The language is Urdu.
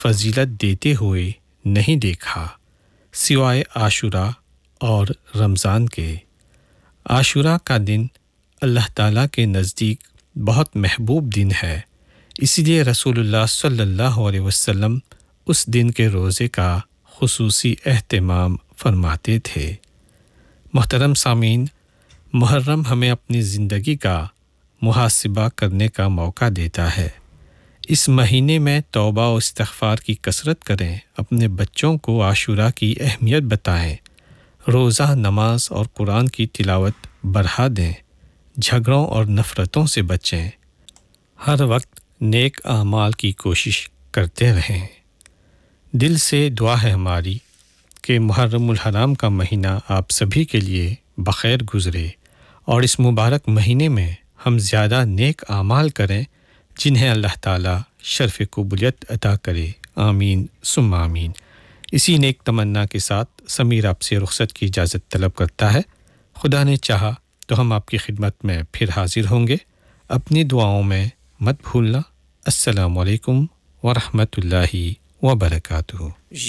فضیلت دیتے ہوئے نہیں دیکھا سوائے عاشورہ اور رمضان کے۔ عاشورہ کا دن اللہ تعالیٰ کے نزدیک بہت محبوب دن ہے، اسی لیے رسول اللہ صلی اللہ علیہ وسلم اس دن کے روزے کا خصوصی اہتمام فرماتے تھے۔ محترم سامعین، محرم ہمیں اپنی زندگی کا محاسبہ کرنے کا موقع دیتا ہے۔ اس مہینے میں توبہ و استغفار کی کثرت کریں، اپنے بچوں کو عاشورہ کی اہمیت بتائیں، روزہ، نماز اور قرآن کی تلاوت بڑھا دیں، جھگڑوں اور نفرتوں سے بچیں، ہر وقت نیک اعمال کی کوشش کرتے رہیں۔ دل سے دعا ہے ہماری کہ محرم الحرام کا مہینہ آپ سبھی کے لیے بخیر گزرے اور اس مبارک مہینے میں ہم زیادہ نیک اعمال کریں جنہیں اللہ تعالیٰ شرف قبولیت عطا کرے۔ آمین ثم آمین۔ اسی نیک تمنا کے ساتھ سمیر آپ سے رخصت کی اجازت طلب کرتا ہے۔ خدا نے چاہا تو ہم آپ کی خدمت میں پھر حاضر ہوں گے۔ اپنی دعاؤں میں مت بھولنا۔ السلام علیکم ورحمۃ اللہ وبرکاتہ۔